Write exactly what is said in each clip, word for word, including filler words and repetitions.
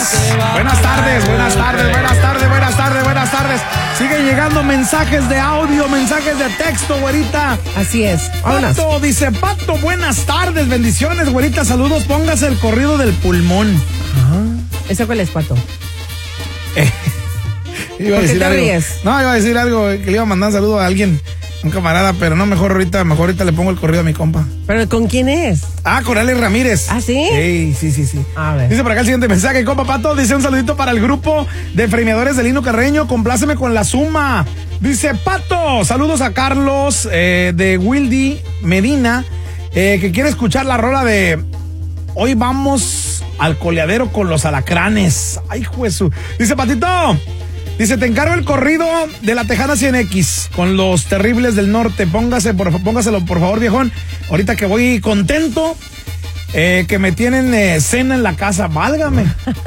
Buenas tardes, buenas tardes, buenas tardes, buenas tardes, buenas tardes. Siguen llegando mensajes de audio, mensajes de texto, güerita. Así es. Vámonos. Pato, dice Pato, buenas tardes, bendiciones, güerita, saludos, póngase el corrido del pulmón. Ajá. ¿Eso cuál es, Pato? Eh, iba a ¿Por qué decir te algo. ríes? No, iba a decir algo, que le iba a mandar un saludo a alguien, un camarada, pero no, mejor ahorita, mejor ahorita le pongo el corrido a mi compa. ¿Pero con quién es? Ah, con Alex Ramírez. ¿Ah, sí? Sí, sí, sí, sí. A ver. Dice por acá el siguiente mensaje, compa Pato, dice un saludito para el grupo de fremeadores de Lino Carreño, compláceme con la suma. Dice Pato, saludos a Carlos eh, de Wildy Medina, eh, que quiere escuchar la rola de Hoy vamos al coleadero con los alacranes. Ay, juezu. Dice Patito, dice, te encargo el corrido de la Tejana cien equis con los terribles del norte. Póngase, por, póngaselo, por favor, viejón. Ahorita que voy contento, eh, que me tienen eh, cena en la casa. Válgame.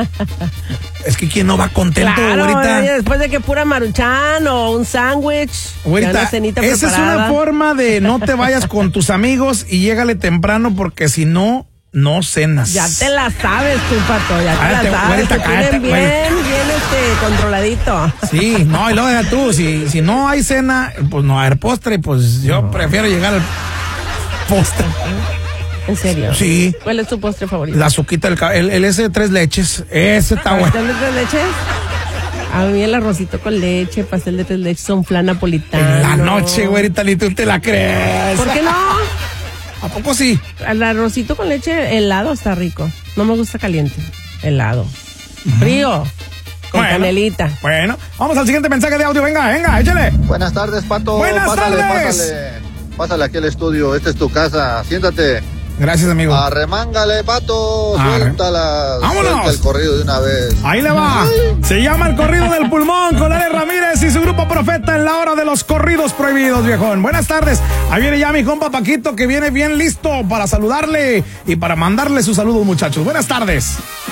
Es que quién no va contento, Claro, ahorita. después de que pura maruchan o un sándwich. Güerita, una cenita esa preparada. es una forma de no te vayas con tus amigos y llégale temprano porque si no, no cenas. Ya te la sabes tú, Pato, ya te Cállate, la sabes. güerita, Te tienen cállate, bien, güey. bien este, controladito. Sí, no, y luego deja tú, si, si no hay cena, pues no va a haber postre, pues yo No. prefiero llegar al postre. ¿En serio? Sí. ¿Cuál es tu postre favorito? La azuquita, el, ca- el, el ese de tres leches, ese está bueno. ¿Pastel de tres leches? A mí el arrocito con leche, pastel de tres leches, son flan napolitano. En la noche, güerita, ni tú te la crees. ¿Por qué no? ¿A poco sí? El arrocito con leche helado está rico. No me gusta caliente. Helado. Frío. Con Bueno. canelita. Bueno, vamos al siguiente mensaje de audio, venga, venga, échale. Buenas tardes, Pato. Buenas pásale, tardes. Pásale, pásale aquí al estudio. Esta es tu casa. Siéntate. Gracias, amigo. Arremángale, Pato. Arre- Suéltala. ¡Vámonos! Suelta el corrido de una vez. Ahí le va. Se llama El Corrido del Pulmón con Ale Ramírez y su grupo Profeta en la hora de los corridos prohibidos, viejón. Buenas tardes. Ahí viene ya mi compa Paquito, que viene bien listo para saludarle y para mandarle sus saludos, muchachos. Buenas tardes.